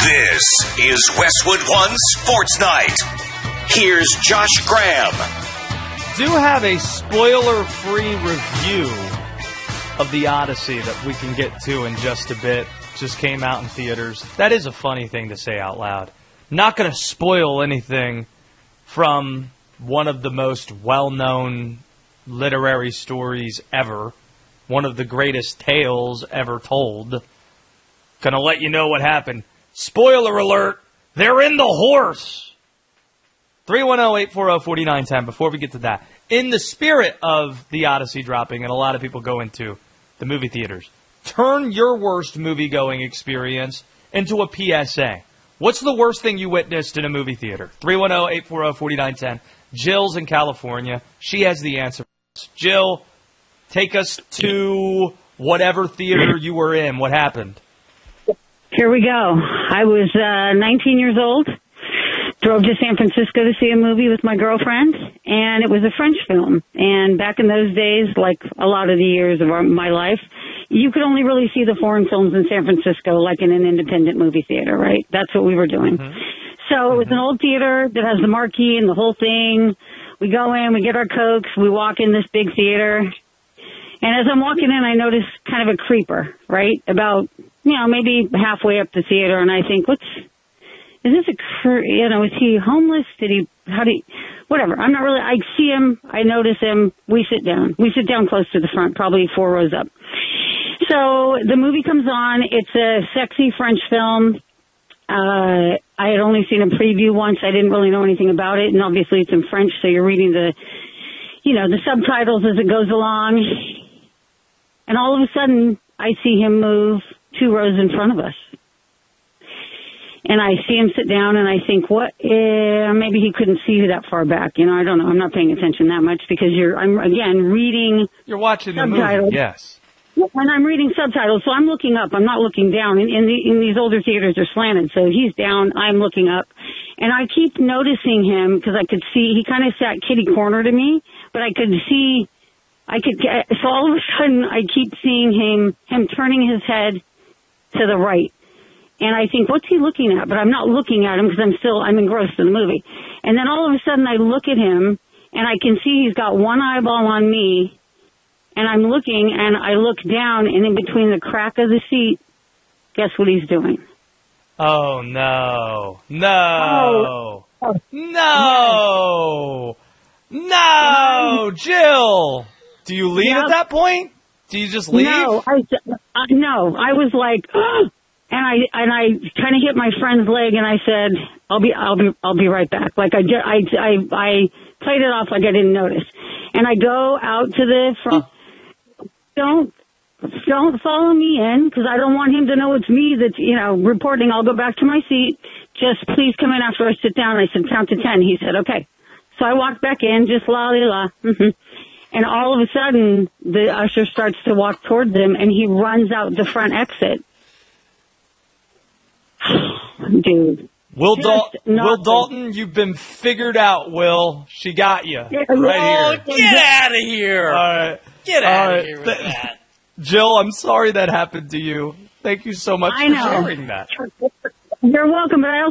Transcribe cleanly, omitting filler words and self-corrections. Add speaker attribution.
Speaker 1: This is Westwood One Sports Night. Here's Josh Graham.
Speaker 2: Do have a spoiler-free review of The Odyssey that we can get to in just a bit. Just came out in theaters. That is a funny thing to say out loud. Not going to spoil anything from one of the most well-known literary stories ever. One of the greatest tales ever told. Going to let you know what happened. Spoiler alert, they're in the horse. 310-840-4910. Before we get to that, in the spirit of The Odyssey dropping, and a lot of people go into the movie theaters, turn your worst movie-going experience into a PSA. What's the worst thing you witnessed in a movie theater? 310-840-4910. Jill's in California. She has the answer. Jill, take us to whatever theater you were in. What happened?
Speaker 3: Here we go. I was 19 years old, drove to San Francisco to see a movie with my girlfriend, and it was a French film. And back in those days, like a lot of the years of my life, you could only really see the foreign films in San Francisco like in an independent movie theater, right? That's what we were doing. Mm-hmm. So it was an old theater that has the marquee and the whole thing. We go in, we get our Cokes, we walk in this big theater. And as I'm walking in, I notice kind of a creeper, right? About, maybe halfway up the theater. And I think, is he homeless? Whatever. I'm not really, I see him, I notice him, we sit down. We sit down close to the front, probably 4 rows up. So the movie comes on. It's a sexy French film. I had only seen a preview once. I didn't really know anything about it. And obviously it's in French, so you're reading the subtitles as it goes along. And all of a sudden, I see him move 2 rows in front of us. And I see him sit down, and I think, maybe he couldn't see that far back. I don't know. I'm not paying attention that much because I'm reading.
Speaker 2: You're watching
Speaker 3: subtitles.
Speaker 2: The movie, yes.
Speaker 3: And I'm reading subtitles, so I'm looking up. I'm not looking down. In these older theaters, they're slanted, so he's down. I'm looking up. And I keep noticing him because I could see he kind of sat kitty corner to me, but I could see. So all of a sudden, I keep seeing him turning his head to the right. And I think, what's he looking at? But I'm not looking at him because I'm engrossed in the movie. And then all of a sudden, I look at him, and I can see he's got one eyeball on me. And I'm looking, and I look down, and in between the crack of the seat, guess what he's doing?
Speaker 2: Oh, no. No.
Speaker 3: Oh.
Speaker 2: No. No, Jill. Do you leave at that point? Do you just leave?
Speaker 3: No, I was like, and I kind of hit my friend's leg, and I said, I'll be right back. Like I played it off like I didn't notice, and I go out to the front. Don't follow me in because I don't want him to know it's me that's reporting. I'll go back to my seat. Just please come in after I sit down. I said count to 10. He said okay. So I walked back in, just la. Mm-hmm. And all of a sudden, the usher starts to walk towards him, and he runs out the front exit. Dude.
Speaker 2: Will Dalton, you've been figured out, Will. She got you.
Speaker 4: Get out of here.
Speaker 2: All right.
Speaker 4: Get out of here with that.
Speaker 2: Jill, I'm sorry that happened to you. Thank you so much for sharing that.
Speaker 3: You're welcome, but I